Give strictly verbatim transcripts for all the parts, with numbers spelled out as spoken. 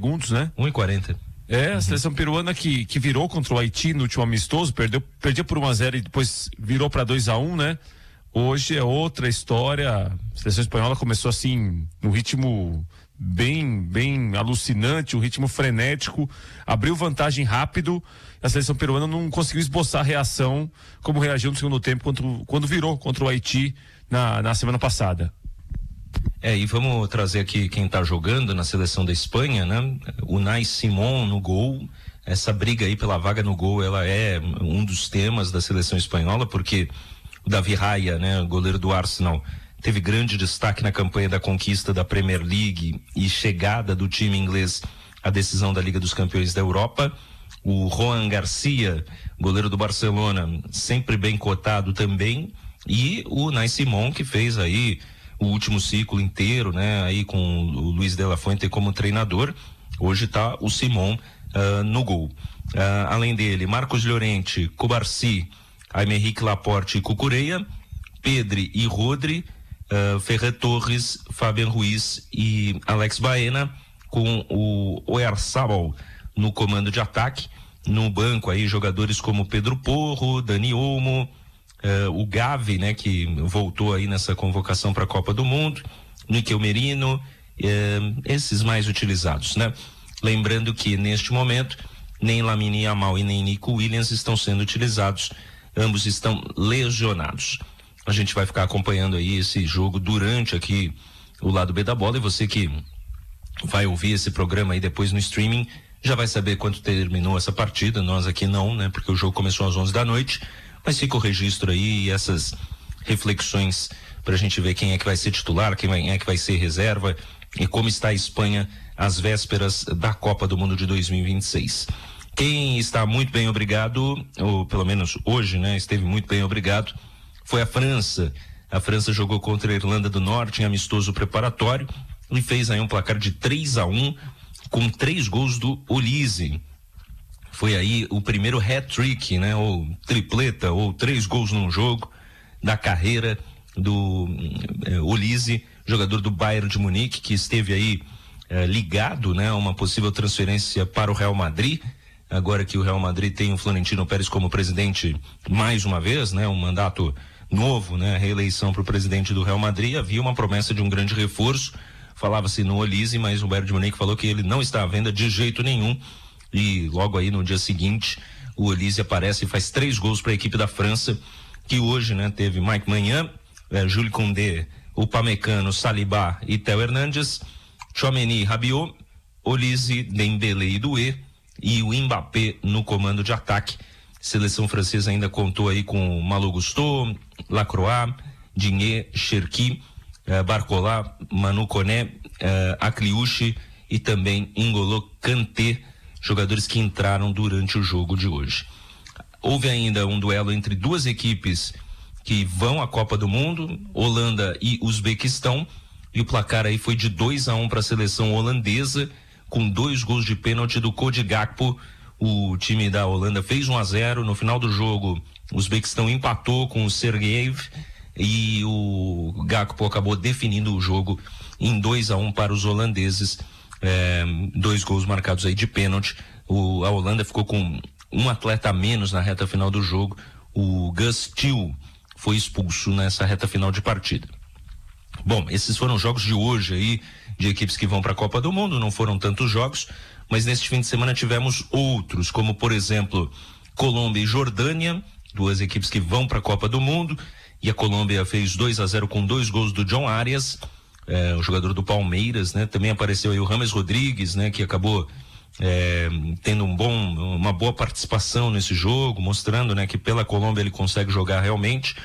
segundos, né? um e quarenta. É, a seleção peruana que, que virou contra o Haiti no último amistoso, perdeu, perdia por um a zero e depois virou para dois a um, né? Hoje é outra história. A seleção espanhola começou assim, num ritmo bem, bem alucinante, um ritmo frenético, abriu vantagem rápido. A seleção peruana não conseguiu esboçar a reação como reagiu no segundo tempo quando, quando virou contra o Haiti na, na semana passada. É, e vamos trazer aqui quem tá jogando na seleção da Espanha, né? Unai Simón no gol. Essa briga aí pela vaga no gol, ela é um dos temas da seleção espanhola, porque o Davi Raya, né, goleiro do Arsenal, teve grande destaque na campanha da conquista da Premier League e chegada do time inglês à decisão da Liga dos Campeões da Europa. O Juan Garcia, goleiro do Barcelona, sempre bem cotado também. E o Unai Simón, que fez aí o último ciclo inteiro, né, aí com o Luis de la Fuente como treinador. Hoje tá o Simón uh, no gol. Uh, além dele, Marcos Llorente, Cubarsí, Aymeric Laporte e Cucurella, Pedri e Rodri, uh, Ferran Torres, Fabian Ruiz e Alex Baena, com o Oyarzabal no comando de ataque. No banco aí jogadores como Pedro Porro, Dani Olmo, uh, o Gavi, né, que voltou aí nessa convocação para a Copa do Mundo, Mikel Merino, uh, esses mais utilizados, né? Lembrando que neste momento nem Lamine Yamal e nem Nico Williams estão sendo utilizados. Ambos estão lesionados. A gente vai ficar acompanhando aí esse jogo durante aqui o lado B da bola, e você que vai ouvir esse programa aí depois no streaming já vai saber quanto terminou essa partida. Nós aqui não, né? Porque o jogo começou às onze da noite, mas fica o registro aí e essas reflexões pra gente ver quem é que vai ser titular, quem é que vai ser reserva e como está a Espanha às vésperas da Copa do Mundo de dois mil e vinte e seis. Quem está muito bem obrigado, ou pelo menos hoje, né, esteve muito bem obrigado, foi a França. A França jogou contra a Irlanda do Norte em amistoso preparatório e fez aí um placar de três a um com três gols do Olise. Foi aí o primeiro hat-trick, né, ou tripleta, ou três gols num jogo da carreira do eh, Olise, jogador do Bayern de Munique, que esteve aí eh, ligado, né, a uma possível transferência para o Real Madrid. Agora que o Real Madrid tem o Florentino Pérez como presidente mais uma vez, né, um mandato novo, né, reeleição para o presidente do Real Madrid, havia uma promessa de um grande reforço. Falava-se no Olise, mas o Bayern de Munique falou que ele não está à venda de jeito nenhum. E logo aí no dia seguinte, o Olise aparece e faz três gols para a equipe da França, que hoje, né, teve Mike Maignan, eh, Jules Koundé, Upamecano, Saliba e Theo Hernandes, Tchouaméni, Rabiot, Olise, Dembélé e Doué, e o Mbappé no comando de ataque. Seleção francesa ainda contou aí com Malo Gusto, Lacroix, Digne, Cherki, eh, Barcola, Manu Koné, eh, Akliouche e também N'Golo Kanté, jogadores que entraram durante o jogo de hoje. Houve ainda um duelo entre duas equipes que vão à Copa do Mundo, Holanda e Uzbequistão, e o placar aí foi de dois a um para a seleção holandesa, com dois gols de pênalti do Cody Gakpo. O time da Holanda fez um a zero. No final do jogo, o Uzbequistão empatou com o Sergeyev e o Gakpo acabou definindo o jogo em dois a um para os holandeses. É, dois gols marcados aí de pênalti. O, a Holanda ficou com um atleta a menos na reta final do jogo. O Gus Til foi expulso nessa reta final de partida. Bom, esses foram os jogos de hoje aí, de equipes que vão para a Copa do Mundo. Não foram tantos jogos, mas neste fim de semana tivemos outros, como por exemplo Colômbia e Jordânia, duas equipes que vão para a Copa do Mundo, e a Colômbia fez dois a zero com dois gols do John Arias, é, o jogador do Palmeiras, né? Também apareceu aí o James Rodrigues, né? Que acabou é, tendo um bom, uma boa participação nesse jogo, mostrando, né, que pela Colômbia ele consegue jogar realmente.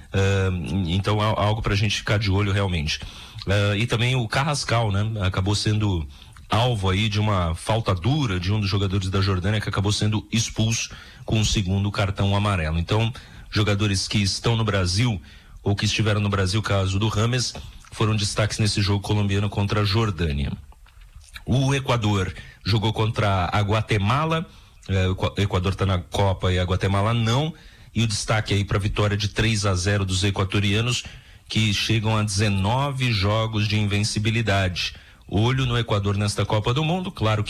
Uh, então é algo pra gente ficar de olho realmente. Uh, e também o Carrascal, né? Acabou sendo alvo aí de uma falta dura de um dos jogadores da Jordânia, que acabou sendo expulso com o segundo cartão amarelo. Então, jogadores que estão no Brasil ou que estiveram no Brasil, caso do James, foram destaques nesse jogo colombiano contra a Jordânia. O Equador jogou contra a Guatemala. Uh, o Equador está na Copa e a Guatemala não. E o destaque aí para a vitória de três a zero dos equatorianos, que chegam a dezenove jogos de invencibilidade. Olho no Equador nesta Copa do Mundo, claro que